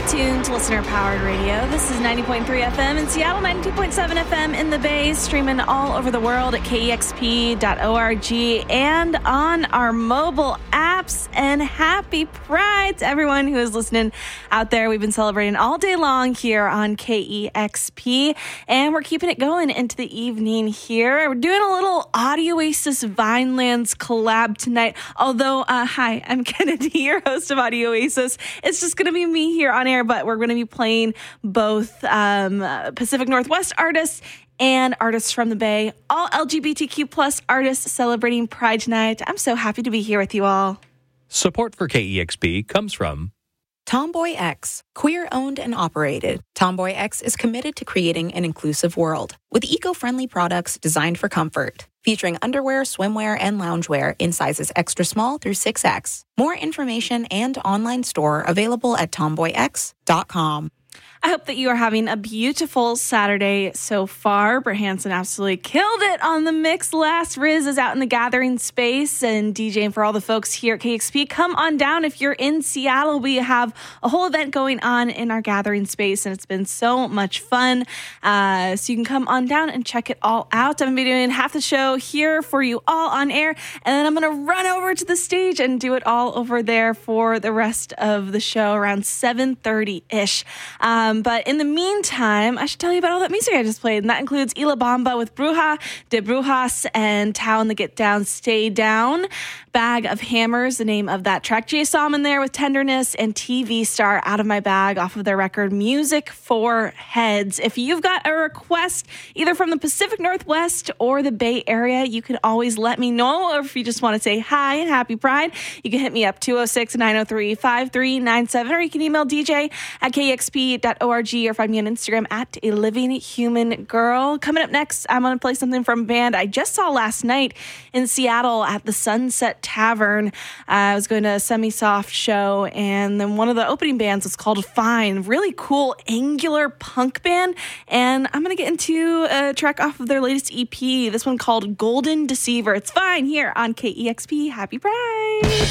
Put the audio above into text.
tuned to Listener Powered Radio. This is 90.3 FM in Seattle, 92.7 FM in the Bay, streaming all over the world at kexp.org and on our mobile apps. And happy Pride to everyone who is listening out there. We've been celebrating all day long here on KEXP, and we're keeping it going into the evening here. We're doing a little Audioasis Vinelands collab tonight. Although, hi, I'm Kennedy, your host of Audioasis. It's just going to be me here on air, but we're going to be playing both Pacific Northwest artists and artists from the Bay, all LGBTQ plus artists celebrating Pride tonight. I'm so happy to be here with you all. Support for KEXP comes from Tomboy X, queer-owned and operated. Tomboy X is committed to creating an inclusive world with eco-friendly products designed for comfort, featuring underwear, swimwear, and loungewear in sizes extra small through 6X. More information and online store available at tomboyx.com. I hope that you are having a beautiful Saturday so far. Bert Hansen absolutely killed it on the mix. Last Riz is out in the gathering space and DJing for all the folks here at KXP. Come on down if you're in Seattle. We have a whole event going on in our gathering space, and it's been so much fun. So you can come on down and check it all out. I'm going to be doing half the show here for you all on air, and then I'm going to run over to the stage and do it all over there for the rest of the show around 7:30-ish. But in the meantime, I should tell you about all that music I just played, and that includes Ila Bamba with Bruja de Brujas and Tao and the Get Down, Stay Down. Bag of Hammers, the name of that track. Jay Salmon there with Tenderness, and TV Star, Out of My Bag, off of their record Music for Heads. If you've got a request either from the Pacific Northwest or the Bay Area, you can always let me know. Or if you just want to say hi and happy Pride, you can hit me up 206-903-5397, or you can email DJ at kexp.org, or find me on Instagram at A Living Human Girl. Coming up next, I'm going to play something from a band I just saw last night in Seattle at the Sunset Tavern. I was going to a semi-soft show, and then one of the opening bands was called Fine. Really cool angular punk band, and I'm going to get into a track off of their latest EP, this one called Golden Deceiver. It's Fine here on KEXP. Happy Pride!